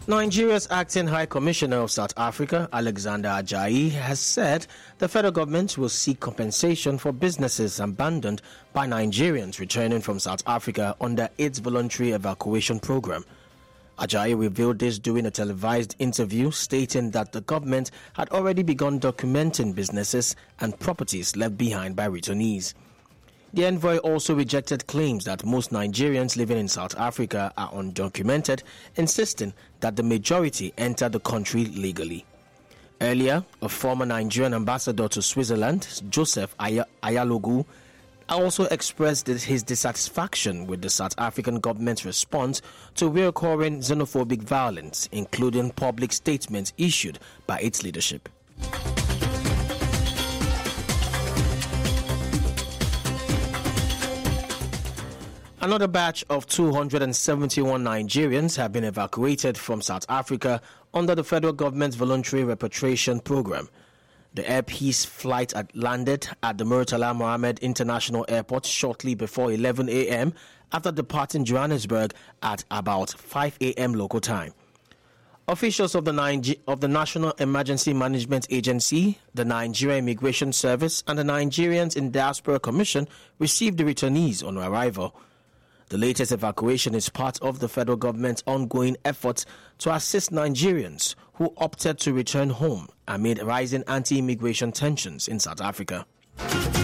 Nigeria's acting High Commissioner of South Africa, Alexander Ajayi, has said the federal government will seek compensation for businesses abandoned by Nigerians returning from South Africa under its voluntary evacuation program. Ajayi revealed this during a televised interview, stating that the government had already begun documenting businesses and properties left behind by returnees. The envoy also rejected claims that most Nigerians living in South Africa are undocumented, insisting that the majority entered the country legally. Earlier, a former Nigerian ambassador to Switzerland, Joseph Ayalogu, also expressed his dissatisfaction with the South African government's response to recurring xenophobic violence, including public statements issued by its leadership. Another batch of 271 Nigerians have been evacuated from South Africa under the federal government's voluntary repatriation program. The Air Peace flight had landed at the Murtala Mohammed International Airport shortly before 11 a.m. after departing Johannesburg at about 5 a.m. local time. Officials of the National Emergency Management Agency, the Nigeria Immigration Service, and the Nigerians in Diaspora Commission received the returnees on arrival. The latest evacuation is part of the federal government's ongoing efforts to assist Nigerians who opted to return home amid rising anti-immigration tensions in South Africa.